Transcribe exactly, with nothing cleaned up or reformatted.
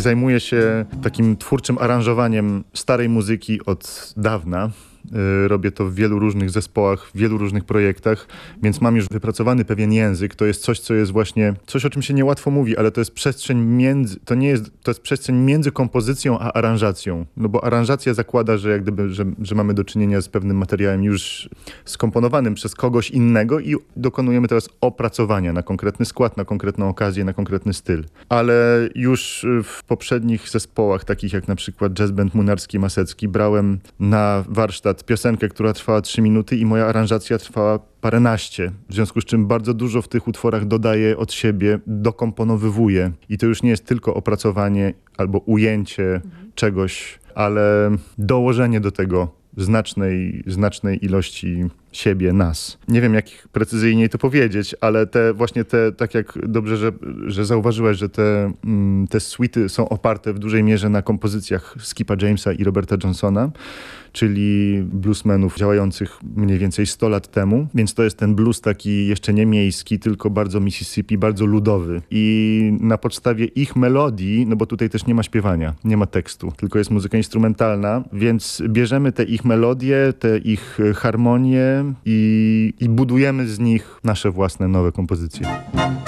zajmuję się takim twórczym aranżowaniem starej muzyki od dawna. Robię to w wielu różnych zespołach, w wielu różnych projektach, więc mam już wypracowany pewien język. To jest coś, co jest właśnie, coś o czym się niełatwo mówi, ale to jest przestrzeń między, to nie jest, to jest przestrzeń między kompozycją a aranżacją. No bo aranżacja zakłada, że jak gdyby, że, że mamy do czynienia z pewnym materiałem już skomponowanym przez kogoś innego i dokonujemy teraz opracowania na konkretny skład, na konkretną okazję, na konkretny styl. Ale już w poprzednich zespołach, takich jak na przykład Jazz Band Młynarski Masecki, brałem na warsztat piosenkę, która trwała trzy minuty i moja aranżacja trwała paręnaście. W związku z czym bardzo dużo w tych utworach dodaję od siebie, dokomponowywuję. I to już nie jest tylko opracowanie albo ujęcie mhm. czegoś, ale dołożenie do tego znacznej, znacznej ilości siebie, nas. Nie wiem, jak precyzyjniej to powiedzieć, ale te właśnie te, tak jak dobrze, że, że zauważyłeś, że te, te suity są oparte w dużej mierze na kompozycjach Skipa Jamesa i Roberta Johnsona, czyli bluesmenów działających mniej więcej sto lat temu, więc to jest ten blues taki jeszcze nie miejski, tylko bardzo Mississippi, bardzo ludowy. I na podstawie ich melodii, no bo tutaj też nie ma śpiewania, nie ma tekstu, tylko jest muzyka instrumentalna, więc bierzemy te ich melodie, te ich harmonie i, i budujemy z nich nasze własne nowe kompozycje.